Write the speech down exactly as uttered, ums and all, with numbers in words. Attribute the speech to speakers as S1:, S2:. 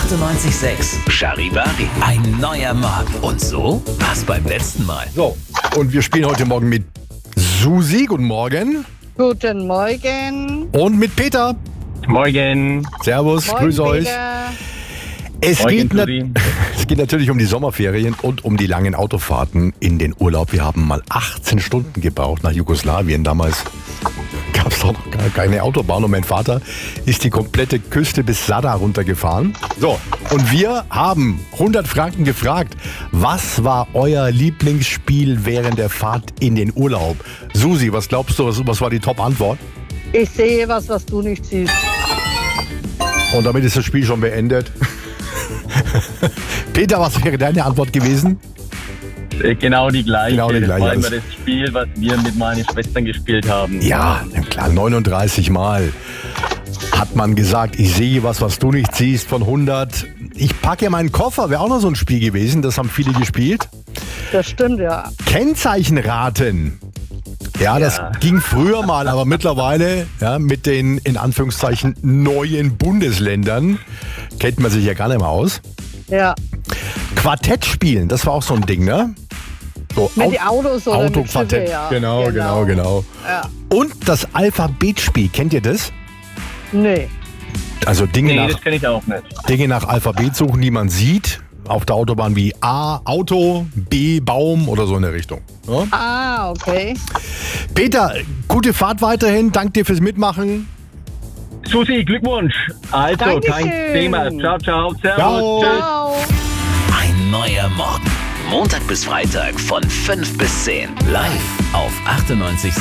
S1: achtundneunzig Komma sechs Charivari. Ein neuer Morgen. Und so war's beim letzten Mal.
S2: So, und wir spielen heute Morgen mit Susi. Guten Morgen.
S3: Guten Morgen.
S2: Und mit Peter.
S4: Morgen.
S2: Servus,
S3: Moin,
S2: grüß euch.
S3: Peter.
S2: Es
S4: Morgen,
S2: geht, na-
S4: Susi.
S2: es geht natürlich um die Sommerferien und um die langen Autofahrten in den Urlaub. Wir haben mal achtzehn Stunden gebraucht nach Jugoslawien. Damals gab es doch noch gar keine Autobahn und mein Vater ist die komplette Küste bis Sada runtergefahren. So, und wir haben hundert Franken gefragt, was war euer Lieblingsspiel während der Fahrt in den Urlaub? Susi, was glaubst du, was, was war die Top-Antwort?
S3: Ich sehe was, was du nicht siehst.
S2: Und damit ist das Spiel schon beendet. Peter, was wäre deine Antwort gewesen?
S4: Äh, Genau die gleiche.
S2: Genau die
S4: Das
S2: gleiche.
S4: war immer das Spiel, was wir mit meinen Schwestern gespielt haben.
S2: Ja, klar, neununddreißig Mal hat man gesagt, ich sehe was, was du nicht siehst von hundert. Ich packe meinen Koffer, wäre auch noch so ein Spiel gewesen, das haben viele gespielt.
S3: Das stimmt, ja.
S2: Kennzeichenraten. Ja, das
S4: Ja.
S2: ging früher mal, aber mittlerweile ja, mit den in Anführungszeichen neuen Bundesländern kennt man sich ja gar nicht mehr aus.
S3: Ja.
S2: Quartett spielen, das war auch so ein Ding, ne? So,
S3: Mit
S2: Au-
S3: den Autos oder mit
S2: Autoquartett.
S3: Schiffe, ja.
S2: Genau, genau, genau.
S3: Ja.
S2: Und das Alphabetspiel, kennt ihr das?
S3: Nee.
S2: Also Dinge,
S4: Nee,
S2: nach,
S4: das kenne ich auch nicht.
S2: Dinge nach Alphabet suchen, die man sieht. Auf der Autobahn wie A, Auto, B, Baum oder so in der Richtung. Ja?
S3: Ah, okay.
S2: Peter, gute Fahrt weiterhin. Dank dir fürs Mitmachen.
S4: Susi, Glückwunsch. Also,
S3: Dankeschön.
S4: kein Thema. Ciao, ciao. Servus.
S2: Ciao.
S4: Tschüss.
S3: Ciao.
S1: Ein neuer Morgen. Montag bis Freitag von fünf bis zehn. Live auf achtundneunzig Komma sechs